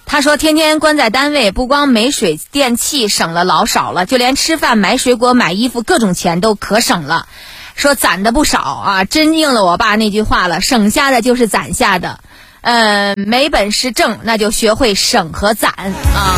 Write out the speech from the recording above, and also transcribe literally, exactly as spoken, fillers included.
他说天天关在单位，不光没水电气省了老少了，就连吃饭买水果买衣服各种钱都可省了，说攒的不少啊，真应了我爸那句话了，省下的就是攒下的。嗯，没本事挣，那就学会省和攒啊。